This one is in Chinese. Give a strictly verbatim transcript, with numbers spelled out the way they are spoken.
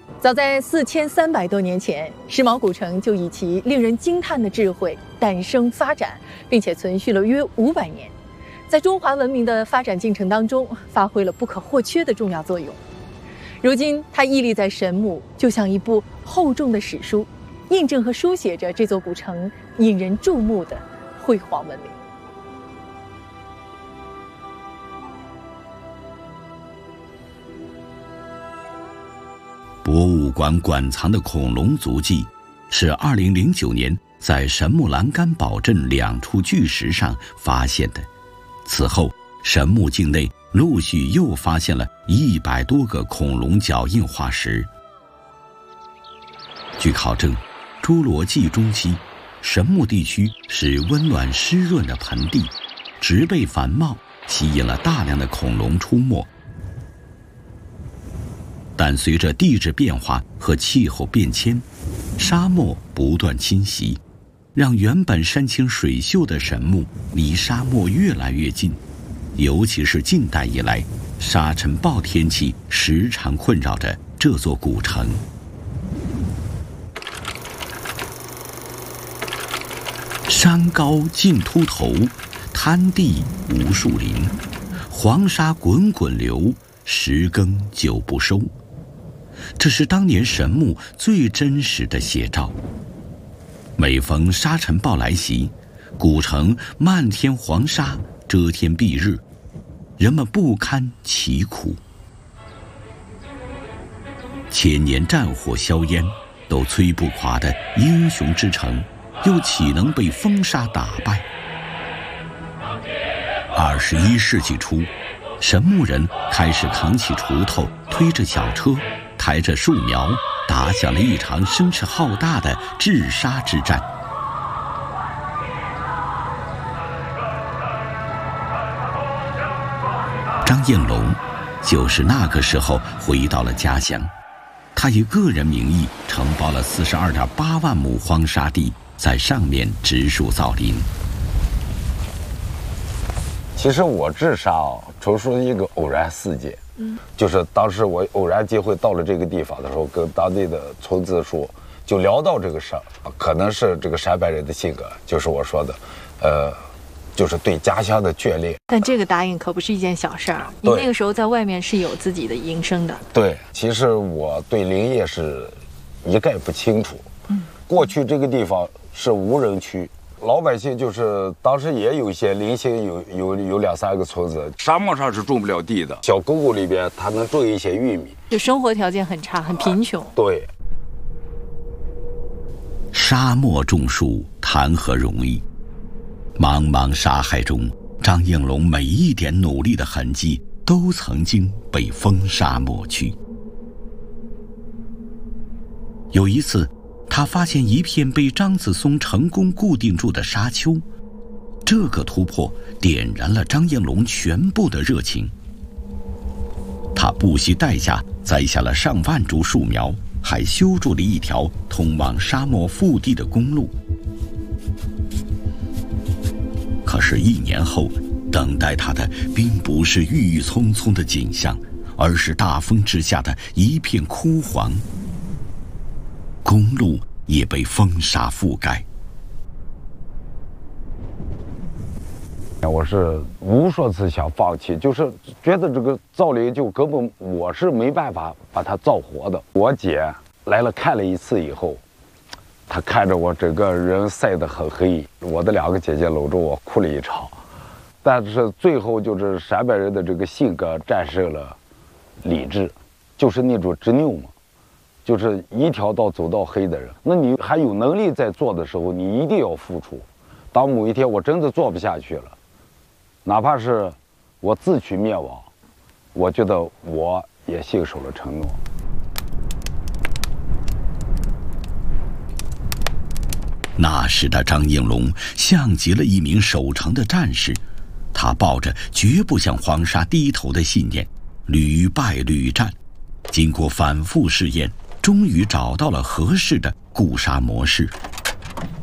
早在四千三百多年前，石峁古城就以其令人惊叹的智慧诞生发展，并且存续了约五百年，在中华文明的发展进程当中发挥了不可或缺的重要作用。如今，它屹立在神木，就像一部厚重的史书，印证和书写着这座古城引人注目的辉煌文明。 博物馆馆藏的恐龙足迹，是二零零九年在神木栏杆堡镇两处巨石上发现的。此后，神木境内陆续又发现了一百多个恐龙脚印化石。据考证，侏罗纪中期，神木地区是温暖湿润的盆地，植被繁茂，吸引了大量的恐龙出没。但随着地质变化和气候变迁，沙漠不断侵袭，让原本山清水秀的神木离沙漠越来越近。尤其是近代以来，沙尘暴天气时常困扰着这座古城。山高尽秃头，滩地无树林，黄沙滚滚流，十耕九不收。这是当年神木最真实的写照。每逢沙尘暴来袭，古城漫天黄沙遮天蔽日，人们不堪其苦。千年战火硝烟，都摧不垮的英雄之城，又岂能被风沙打败？二十一世纪初，神木人开始扛起锄头，推着小车，抬着树苗，打响了一场声势浩大的治沙之战。张应龙就是那个时候回到了家乡，他以个人名义承包了四十二点八万亩荒沙地，在上面植树造林。 其实我治沙啊，纯属一个偶然事件。嗯，就是当时我偶然机会到了这个地方的时候，跟当地的村子说，就聊到这个事儿，可能是这个陕北人的性格，就是我说的，呃，就是对家乡的眷恋。 但这个答应可不是一件小事儿，你那个时候在外面是有自己的营生的。 对，其实我对林业是一概不清楚。嗯，过去这个地方是无人区。老百姓就是当时也有一些零星有有有两三个村子，沙漠上是种不了地的，小沟沟里边它能种一些玉米， 就生活条件很差，很贫穷。 对， 沙漠种树谈何容易？茫茫沙海中，张应龙每一点努力的痕迹都曾经被风沙抹去。有一次，他发现一片被张子松成功固定住的沙丘，这个突破点燃了张应龙全部的热情。他不惜代价栽下了上万株树苗，还修筑了一条通往沙漠腹地的公路。可是，一年后，等待他的并不是郁郁葱葱的景象，而是大风之下的一片枯黄。公路也被风沙覆盖。 我是无数次想放弃，就是觉得这个造林就根本我是没办法把它造活的。我姐来了看了一次以后，她看着我整个人晒得很黑，我的两个姐姐搂着我哭了一场。但是最后就是陕北人的这个性格战胜了理智，就是那种执拗嘛。就是一条道走到黑的人，那你还有能力在做的时候，你一定要付出。当某一天我真的做不下去了，哪怕是我自取灭亡，我觉得我也信守了承诺。 那时的张应龙像极了一名守城的战士，他抱着绝不向黄沙低头的信念，屡败屡战，经过反复试验，终于找到了合适的固沙模式。